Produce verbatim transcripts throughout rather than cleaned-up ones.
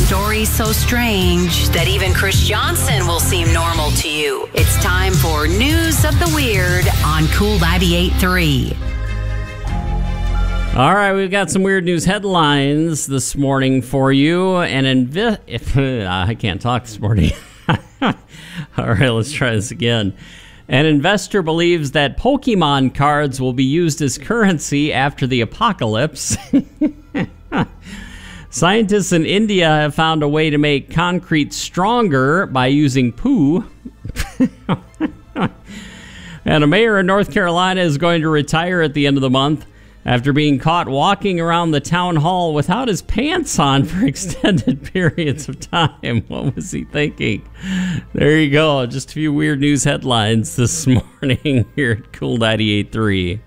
Stories so strange that even Chris Johnson will seem normal to you. It's time for News of the Weird on Cool ninety-eight point three. All right, we've got some weird news headlines this morning for you. And invi- if, uh, I can't talk this morning. All right, let's try this again. An investor believes that Pokemon cards will be used as currency after the apocalypse. Scientists in India have found a way to make concrete stronger by using poo. And a mayor in North Carolina is going to retire at the end of the month after being caught walking around the town hall without his pants on for extended periods of time. What was he thinking? There you go. Just a few weird news headlines this morning here at Cool ninety-eight point three.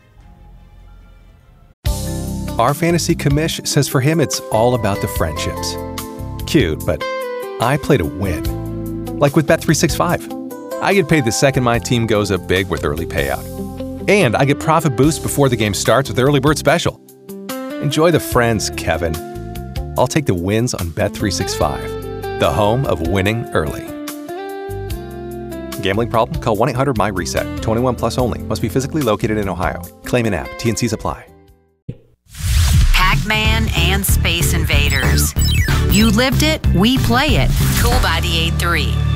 Our fantasy commish says for him it's all about the friendships. Cute, but I play to win. Like with Bet three sixty-five. I get paid the second my team goes up big with early payout. And I get profit boost before the game starts with Early Bird Special. Enjoy the friends, Kevin. I'll take the wins on Bet three sixty-five, the home of winning early. Gambling problem? Call one eight hundred my reset. twenty-one plus only. Must be physically located in Ohio. Claim in app. T and C's apply. Pac-Man and Space Invaders. You lived it, we play it. Cool ninety-eight point three.